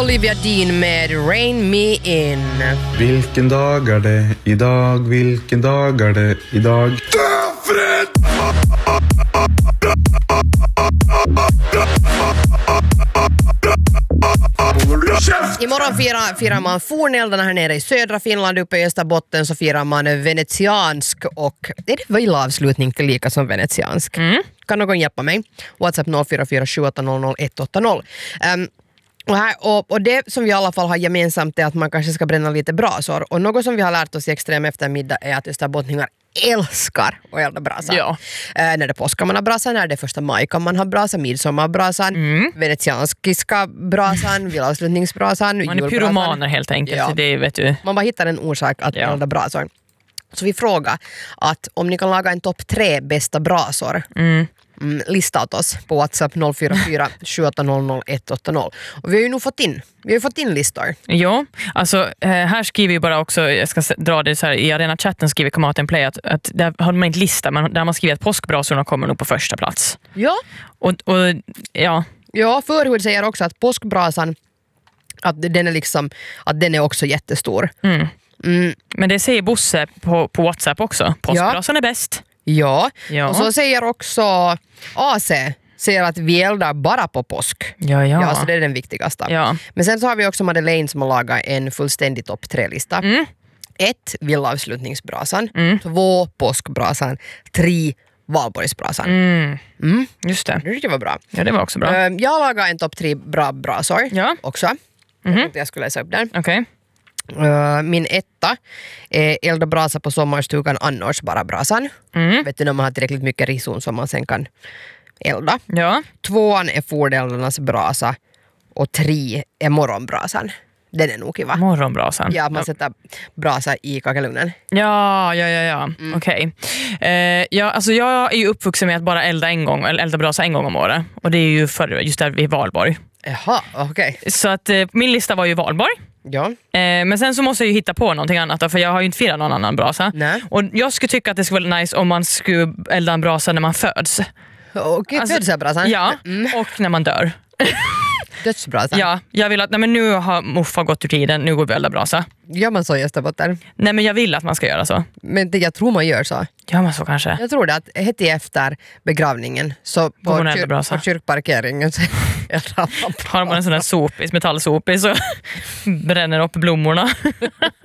Olivia Dean med Rain Me In. Vilken dag är det idag? Vilken dag är det idag? Imorgon firar man forneldarna här nere i södra Finland. Uppe i Österbotten så firar man venetiansk. Och är det villavslutning till lika som venetiansk? Kan någon hjälpa mig? WhatsApp 044 7800 180. Och det som vi i alla fall har gemensamt är att man kanske ska bränna lite brasor. Och något som vi har lärt oss i extrem eftermiddag är att österbottningar älskar att elda brasa. Ja. När det är påsk kan man ha brasa, när det är första maj kan man ha brasa, midsommarbrasan, venetianskiska brasan, villavslutningsbrasan, man är pyromaner helt enkelt. Ja. Det vet du. Man bara hittar en orsak att elda brasor. Så vi frågar att om ni kan laga en topp 3 bästa brasor, lista åt oss på WhatsApp 044 7800 180. Och vi har ju nog fått in listor. Ja, alltså här skriver ju bara också, jag ska dra det så här, i Arena-chatten skriver Kamaten Play att där har man inte lista, men där man skriver att påskbrasorna kommer nog på första plats. Ja. Och ja. Ja, Förhud säger också att påskbrasan, att den är liksom, att den är också jättestor. Men det säger Bosse på WhatsApp också. Påskbrasan är bäst. Ja, och så säger också AC säger att vi eldar bara på påsk. Ja, så det är den viktigaste. Ja. Men sen så har vi också Madeleine som har lagat en fullständig topp 3-lista. 1. Villavslutningsbrasan. 2. Påskbrasan. 3. Valborgsbrasan. Just det. Det var bra. Ja, det var också bra. Jag lagar en topp 3 bra brasor också. Jag tänkte jag skulle läsa upp den. Okej. Min etta är elda brasa på sommarstugan, annars bara brasan. Vet du, när man har tillräckligt mycket rison som man sen kan elda. Ja. 2 är fordeldarnas brasa och 3 är morgonbrasan. Den är nog kiva. Morgonbrasan. Ja, man sätter brasa i kakelugnen. Ja. Okej. Ja, alltså jag är ju uppvuxen med att bara elda brasa en gång om året. Och det är ju just där vid Valborg. Jaha, okej. Så att min lista var ju Valborg. Ja. Men sen så måste jag ju hitta på någonting annat då, för jag har ju inte firat någon annan brasa. Nej. Och jag skulle tycka att det skulle vara nice om man skulle elda en brasa när man föds. Okej, Alltså, födelsebrasan. Ja, och när man dör. Dödsbrasan. Ja, jag vill att nu har morfar gått ur tiden, nu går vi elda brasa. Gör man så i Österbotten? Nej, men jag vill att man ska göra så. Men jag tror man gör så. Gör man så kanske? Jag tror det att hett efter begravningen så på kyrkparkeringen så har man en sån där sopis, metallsopis och bränner upp blommorna.